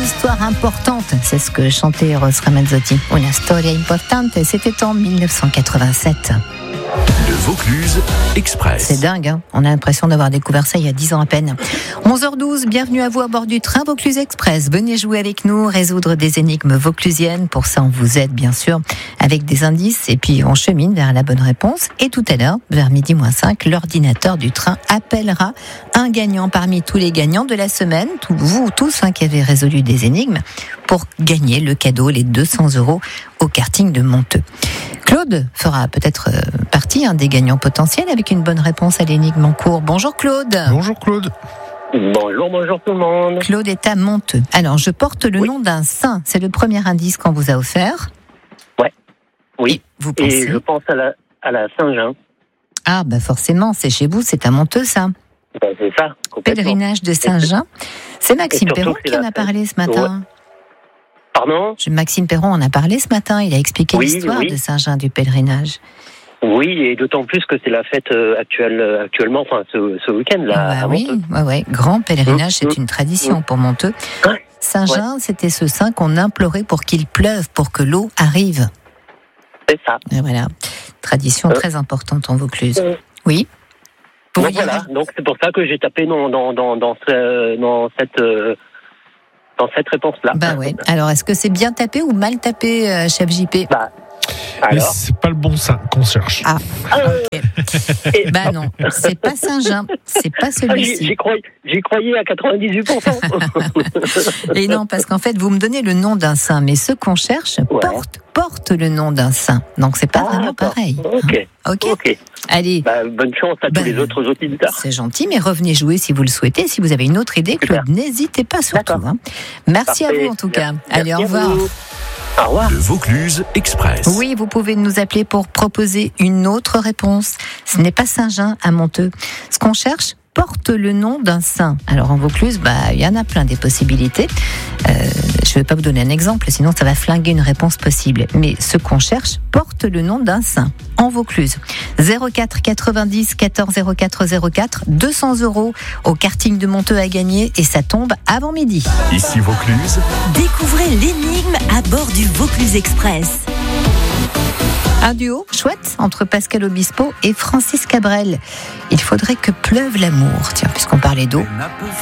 histoire importante, c'est ce que chantait Eros Ramazzotti. Una storia importante, c'était en 1987. Le Vaucluse Express. C'est dingue, hein, on a l'impression d'avoir découvert ça il y a 10 ans à peine. 11h12, bienvenue à vous à bord du train Vaucluse Express. Venez jouer avec nous, résoudre des énigmes vauclusiennes. Pour ça, on vous aide bien sûr avec des indices et puis on chemine vers la bonne réponse. Et tout à l'heure, vers 12h05, l'ordinateur du train appellera un gagnant parmi tous les gagnants de la semaine, vous tous qui avez résolu des énigmes, pour gagner le cadeau, les 200 € au karting de Monteux. Claude fera peut-être partie des gagnants potentiels avec une bonne réponse à l'énigme en cours. Bonjour Claude. Bonjour Claude. Bonjour tout le monde. Claude est à Monteux. Alors, je porte le nom d'un saint. C'est le premier indice qu'on vous a offert. Oui. Vous pensez... Et je pense à la Saint-Jean. Ah, forcément, c'est chez vous, c'est à Monteux, ça. C'est ça, complètement. Pèlerinage de Saint-Jean. C'est Maxime Perron qui en a parlé ce matin. Ouais. Pardon ? Maxime Perron en a parlé ce matin. Il a expliqué l'histoire de Saint-Jean du pèlerinage. Oui, et d'autant plus que c'est la fête actuellement, enfin ce week-end-là. Oui. Grand pèlerinage, c'est une tradition pour Monteux. Saint-Jean, c'était ce saint qu'on implorait pour qu'il pleuve, pour que l'eau arrive. C'est ça. Et voilà, tradition très importante en Vaucluse. Oui. Donc voilà, donc c'est pour ça que j'ai tapé dans cette réponse-là. Alors, est-ce que c'est bien tapé ou mal tapé, chef JP ? Alors c'est pas le bon saint qu'on cherche. Ah, ok. Non, c'est pas Saint-Jean, c'est pas celui-ci. J'y croyais à 98%. Et non, parce qu'en fait, vous me donnez le nom d'un saint, mais ceux qu'on cherche portent le nom d'un saint. Donc, c'est pas vraiment pareil. Ok. Allez. Bonne chance à tous les autres auditeurs. C'est gentil, mais revenez jouer si vous le souhaitez. Si vous avez une autre idée, Claude, n'hésitez pas surtout. Merci à vous en tout cas. Allez, au revoir. Au revoir. Le Vaucluse Express. Oui, vous pouvez nous appeler pour proposer une autre réponse. Ce n'est pas Saint-Jean à Monteux. Ce qu'on cherche porte le nom d'un saint. Alors en Vaucluse, il y en a plein des possibilités. Je ne vais pas vous donner un exemple, sinon ça va flinguer une réponse possible. Mais ce qu'on cherche porte le nom d'un saint. En Vaucluse, 04 90 14 04 04, 200 € au karting de Monteux à gagner et ça tombe avant midi. Ici Vaucluse. Découvrez l'énigme à bord du Vaucluse Express. Un duo chouette entre Pascal Obispo et Francis Cabrel. Il faudrait que pleuve l'amour. Tiens, puisqu'on parlait d'eau.